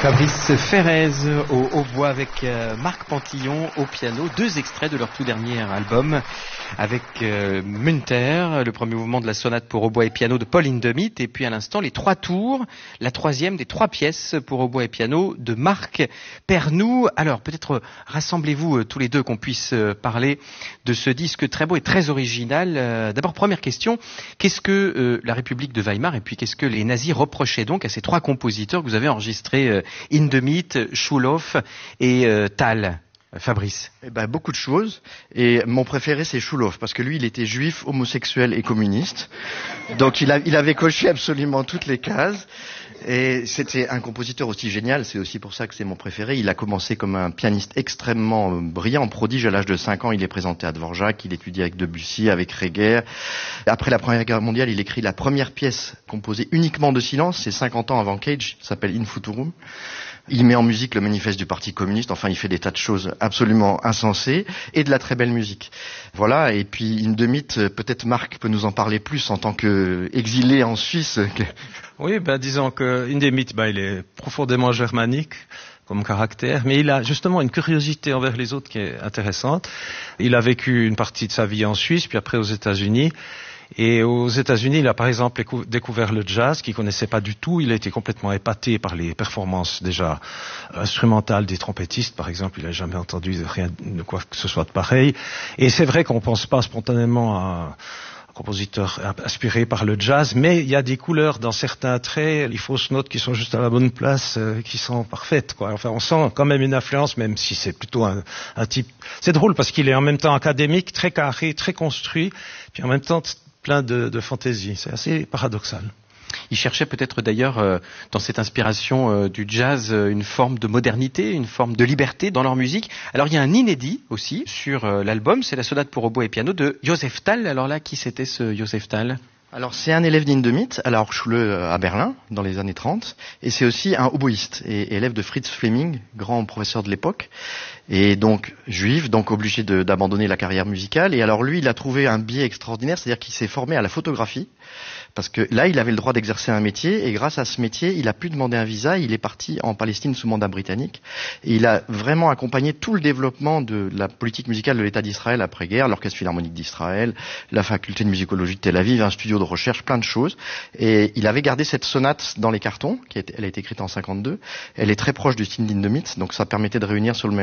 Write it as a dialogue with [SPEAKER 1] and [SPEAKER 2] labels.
[SPEAKER 1] Fabrice Ferrez au hautbois avec Marc Pantillon au piano, 2 extraits de leur tout dernier album avec Munter, le premier mouvement de la sonate pour hautbois et piano de Paul Hindemith, et puis à l'instant les 3 tours, la 3e des 3 pièces pour hautbois et piano de Marc Pernoud. Alors peut-être rassemblez-vous tous les deux qu'on puisse parler de ce disque très beau et très original. D'abord première question, qu'est-ce que la République de Weimar et puis qu'est-ce que les nazis reprochaient donc à ces 3 compositeurs que vous avez enregistrés, Hindemith, Schulhoff et Thal? Fabrice.
[SPEAKER 2] Beaucoup de choses. Et mon préféré, c'est Schulhoff, parce que lui, il était juif, homosexuel et communiste. Donc il avait coché absolument toutes les cases. Et c'était un compositeur aussi génial, c'est aussi pour ça que c'est mon préféré. Il a commencé comme un pianiste extrêmement brillant, prodige. À l'âge de 5 ans, il est présenté à Dvorak, il étudie avec Debussy, avec Reger. Après la Première Guerre mondiale, il écrit la première pièce composée uniquement de silence, c'est 50 ans avant Cage, ça s'appelle In Futurum. Il met en musique le manifeste du Parti communiste, enfin il fait des tas de choses absolument insensées, et de la très belle musique. Voilà, et puis Hindemith, peut-être Marc peut nous en parler plus en tant qu'exilé en Suisse.
[SPEAKER 3] Oui, disons que Hindemith, il est profondément germanique comme caractère, mais il a justement une curiosité envers les autres qui est intéressante. Il a vécu une partie de sa vie en Suisse, puis après aux États-Unis. Et aux États-Unis, il a par exemple découvert le jazz qu'il connaissait pas du tout. Il a été complètement épaté par les performances déjà instrumentales des trompettistes, par exemple. Il n'a jamais entendu rien de quoi que ce soit de pareil. Et c'est vrai qu'on pense pas spontanément à un compositeur inspiré par le jazz, mais il y a des couleurs dans certains traits, les fausses notes qui sont juste à la bonne place, qui sont parfaites, quoi. Enfin, on sent quand même une influence, même si c'est plutôt un type. C'est drôle parce qu'il est en même temps académique, très carré, très construit, puis en même temps plein de fantaisie. C'est assez paradoxal.
[SPEAKER 1] Il cherchait peut-être d'ailleurs dans cette inspiration du jazz une forme de modernité, une forme de liberté dans leur musique. Alors il y a un inédit aussi sur l'album, c'est la sonate pour hautbois et piano de Joseph Thal. Alors là, qui c'était ce Joseph Thal ?
[SPEAKER 2] Alors c'est un élève d'Hindemith à la Hochschule à Berlin dans les années 30, et c'est aussi un hautboïste et élève de Fritz Fleming, grand professeur de l'époque, et donc juif, donc obligé d'abandonner la carrière musicale. Et alors lui, il a trouvé un biais extraordinaire, c'est-à-dire qu'il s'est formé à la photographie, parce que là, il avait le droit d'exercer un métier, et grâce à ce métier, il a pu demander un visa, il est parti en Palestine sous mandat britannique, et il a vraiment accompagné tout le développement de la politique musicale de l'État d'Israël après-guerre, l'Orchestre Philharmonique d'Israël, la Faculté de musicologie de Tel Aviv, un studio de recherche, plein de choses. Et il avait gardé cette sonate dans les cartons, elle a été écrite en 52, elle est très proche du style d'Hindemith, donc ça permettait de réunir sur le même